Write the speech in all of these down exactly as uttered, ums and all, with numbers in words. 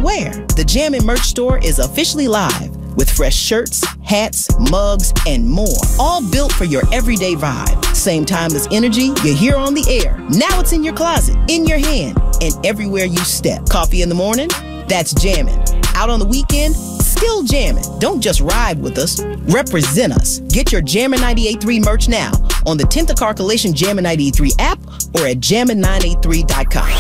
wear. The Jammin' merch store is officially live with fresh shirts, hats, mugs, and more. All built for your everyday vibe. Same timeless energy you hear on the air. Now it's in your closet, in your hand, and everywhere you step. Coffee in the morning? That's Jammin'. Out on the weekend? Still jammin'. Don't just ride with us, represent us. Get your Jammin' ninety-eight point three merch now on the tenth Carcolation Jammin' ninety-eight point three app or at jammin nine eight three dot com.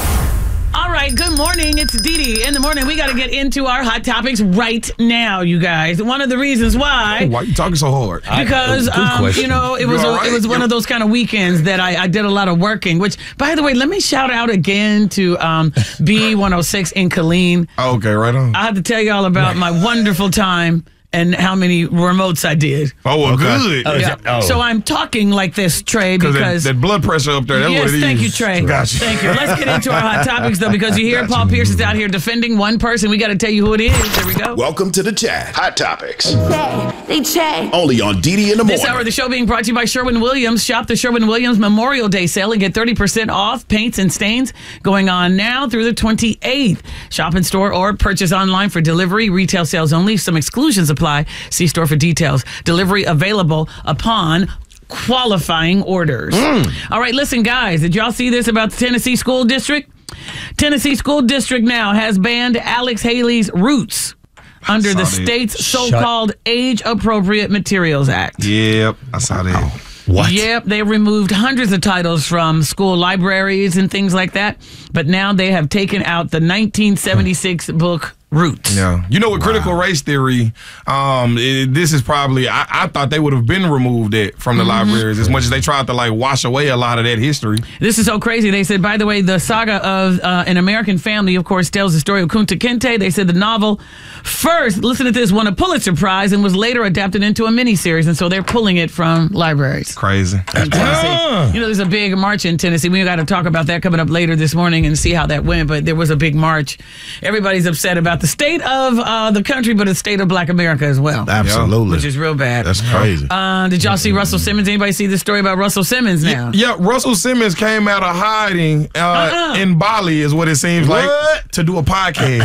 All right, good morning. It's Dee Dee. In the morning, we got to get into our hot topics right now, you guys. One of the reasons why... Why are you talking so hard? Because, I, um, you know, it was a, right? it was one of those kind of weekends that I, I did a lot of working, which, by the way, let me shout out again to um, B one oh six in Killeen. Oh, okay, right on. I have to tell you all about my wonderful time and how many remotes I did. Oh, well, okay. Good. Oh, yeah. oh. So I'm talking like this, Trey, because... That, that blood pressure up there, that's yes, what it is. thank you, Trey. Gotcha. Thank you. Let's get into our hot topics, though, because you hear gotcha. Paul Pierce is out here defending one person. We got to tell you who it is. There we go. Welcome to the chat. Hot topics. They chat. Only on Dee Dee in the morning. This hour of the show being brought to you by Sherwin-Williams. Shop the Sherwin-Williams Memorial Day sale and get thirty percent off paints and stains going on now through the twenty-eighth. Shop in store or purchase online for delivery. Retail sales only. Some exclusions apply. See store for details. Delivery available upon qualifying orders. Mm. All right, listen, guys, did y'all see this about the Tennessee School District? Tennessee School District now has banned Alex Haley's Roots under the state's so-called Age-Appropriate Materials Act. Yep, I saw that. What? Yep, they removed hundreds of titles from school libraries and things like that, but now they have taken out the nineteen seventy-six book Roots. Yeah. You know, with wow. critical race theory, um, it, this is probably, I, I thought they would have been removed it from the mm-hmm. libraries as much as they tried to, like, wash away a lot of that history. This is so crazy. They said, by the way, the saga of uh, An American Family, of course, tells the story of Kunta Kinte. They said the novel first, listen to this, won a Pulitzer Prize and was later adapted into a miniseries, and so they're pulling it from libraries. Crazy. In Tennessee. You know, there's a big march in Tennessee. We got to talk about that coming up later this morning and see how that went, but there was a big march. Everybody's upset about the state of uh, the country, but the state of Black America as well. Absolutely. Which is real bad. That's crazy. Uh, did y'all see Russell Simmons? Anybody see the story about Russell Simmons now? Yeah, yeah Russell Simmons came out of hiding uh, uh-uh. in Bali is what it seems what? like to do a podcast.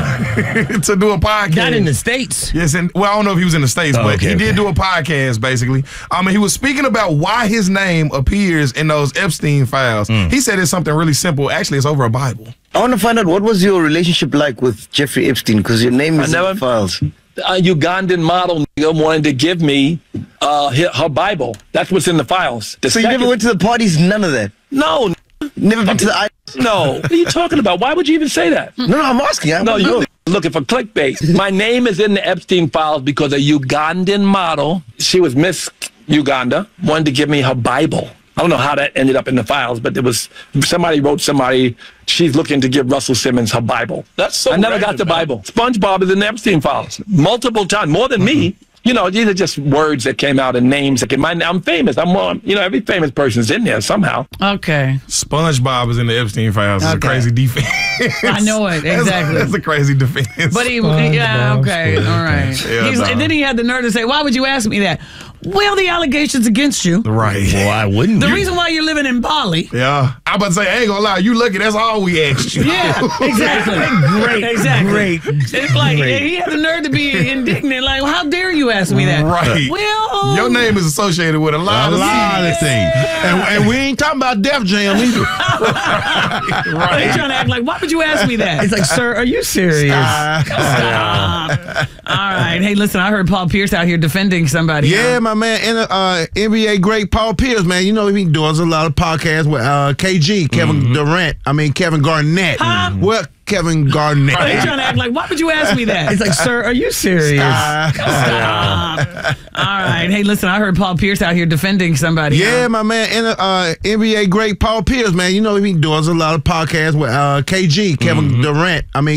Uh-uh. to do a podcast. Not in the States. Yes, and well, I don't know if he was in the States, oh, but okay, he okay. did do a podcast, basically. Um, and he was speaking about why his name appears in those Epstein files. Mm. He said it's something really simple. Actually, it's over a Bible. I want to find out, what was your relationship like with Jeffrey Epstein? Because your name is never, in the files. A Ugandan model wanted to give me uh, her Bible. That's what's in the files. The so second, you never went to the parties? None of that? No. Never been to the I No. What are you talking about? Why would you even say that? No, no, I'm asking. I'm no, you're looking for clickbait. My name is in the Epstein files because a Ugandan model, she was Miss Uganda, wanted to give me her Bible. I don't know how that ended up in the files, but there was somebody wrote somebody, she's looking to give Russell Simmons her Bible. That's so I never random, got the man. Bible. SpongeBob is in the Epstein files multiple times, more than mm-hmm. me. You know, these are just words that came out and names that came out. I'm famous. I'm on, you know, every famous person's in there somehow. Okay. SpongeBob is in the Epstein files. It's okay. a crazy defense. I know it, exactly. That's, that's a crazy defense. But he, yeah, okay, all right. Yeah, He's, no. And then he had the nerve to say, why would you ask me that? Well, the allegations against you. Right. Well, I wouldn't. The you. reason why you're living in Bali. Yeah. I'm about to say, I ain't gonna lie, you lucky, that's all we asked you. Yeah, exactly. Great. Exactly. Great. It's like, Great. he had the nerve to be indignant, like, well, how dare you ask me that? Right. Well. Your name is associated with a lot a of lot things. of things. And, and we ain't talking about Def Jam either. right. right. They're trying to act like, why would you ask me that? It's like, sir, are you serious? Stop. Stop. All right. Hey, listen, I heard Paul Pierce out here defending somebody. Yeah, huh? my man. And, uh, N B A great Paul Pierce, man. You know, he does a lot of podcasts with uh, K G, Kevin mm-hmm. Durant. I mean, Kevin Garnett. Huh? Well, Kevin Garnett. They're trying to act like, why would you ask me that? It's like, sir, are you serious? Stop. Stop. All right. Hey, listen, I heard Paul Pierce out here defending somebody. Yeah, huh? my man. And, uh, N B A great Paul Pierce, man. You know, he does a lot of podcasts with uh, K G, Kevin mm-hmm. Durant. I mean,